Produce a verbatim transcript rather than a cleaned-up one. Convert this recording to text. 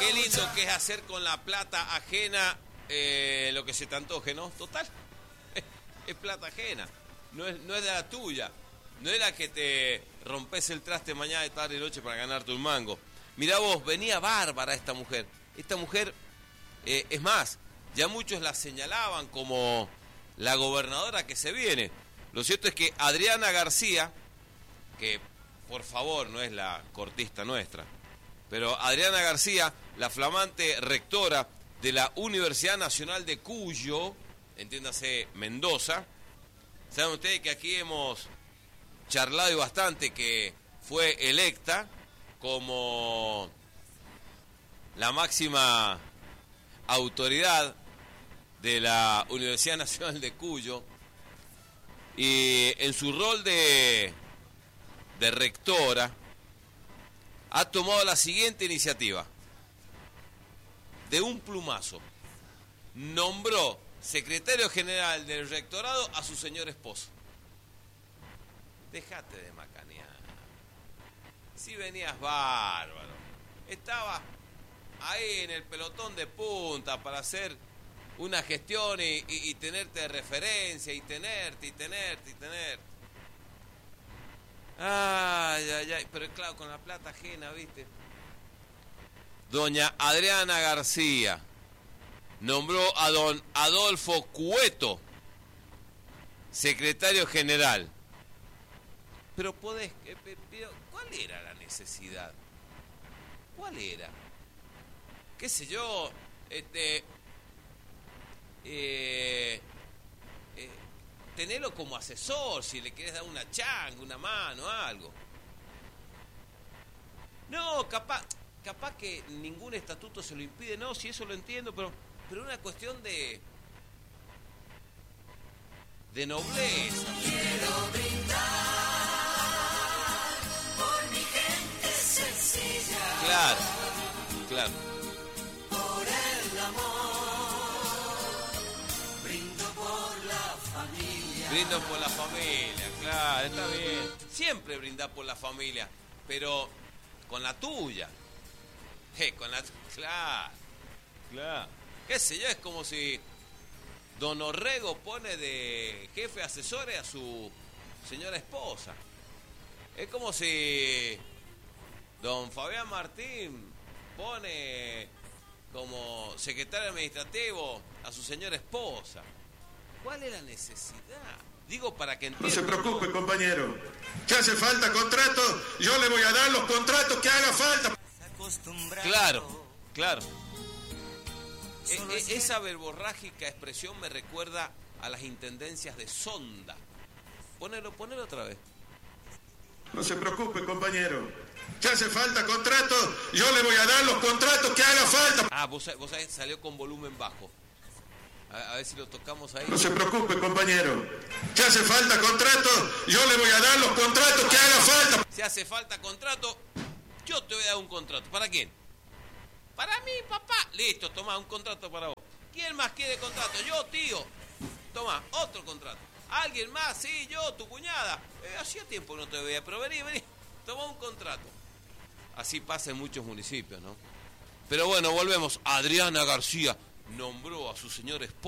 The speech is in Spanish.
qué lindo que es hacer con la plata ajena eh, lo que se te antoje, ¿no? Total, es plata ajena, no es, no es de la tuya, no es la que te rompes el traste mañana de tarde y noche para ganarte un mango. Mirá vos, venía bárbara esta mujer. Esta mujer, eh, es más, ya muchos la señalaban como la gobernadora que se viene. Lo cierto es que Adriana García, que por favor no es la cortista nuestra, pero Adriana García, la flamante rectora de la Universidad Nacional de Cuyo, entiéndase Mendoza, saben ustedes que aquí hemos charlado y bastante que fue electa como la máxima autoridad de la Universidad Nacional de Cuyo, y en su rol de, de rectora ha tomado la siguiente iniciativa. De un plumazo nombró secretario general del rectorado a su señor esposo. Dejate de macanear. Si venías bárbaro, estaba ahí en el pelotón de punta para hacer una gestión y, y, y tenerte de referencia, y tenerte, y tenerte, y tenerte. Ay, ay, ay, pero claro, con la plata ajena, ¿viste? Doña Adriana García nombró a don Adolfo Cueto secretario general. Pero podés, eh, pero ¿cuál era la necesidad? ¿Cuál era? ¿Qué sé yo? Este, eh, eh, tenelo como asesor, si le querés dar una changa, una mano, algo. No, capaz, capaz que ningún estatuto se lo impide, no, si eso lo entiendo, pero, pero una cuestión de, de nobleza. Quiero brindar por mi gente sencilla. Claro, claro. Por el amor, brindo por la familia. Brindo por la familia, claro, está bien. Siempre brindar por la familia, pero con la tuya. Eh, con la claro, claro. Qué sé yo, es como si don Orrego pone de jefe asesores a su señora esposa. Es como si don Fabián Martín pone como secretario administrativo a su señora esposa. ¿Cuál es la necesidad? Digo, para que entiendan. No se preocupe, compañero. Si hace falta contrato, yo le voy a dar los contratos que haga falta. Claro, claro. E- e- esa verborrágica expresión me recuerda a las intendencias de Sonda. Ponelo, ponelo otra vez. No se preocupe, compañero. Si hace falta contrato, yo le voy a dar los contratos que haga falta. Ah, vos, vos sabés, salió con volumen bajo. A, a ver si lo tocamos ahí. No se preocupe, compañero. Si hace falta contrato, yo le voy a dar los contratos que haga falta. Si hace falta contrato, yo te voy a dar un contrato. ¿Para quién? Para mí, papá. Listo, toma un contrato para vos. ¿Quién más quiere contrato? Yo, tío. Toma, otro contrato. ¿Alguien más? Sí, yo, tu cuñada. Eh, hacía tiempo no te veía, pero vení, vení. Toma un contrato. Así pasa en muchos municipios, ¿no? Pero bueno, volvemos. Adriana García nombró a su señor esposo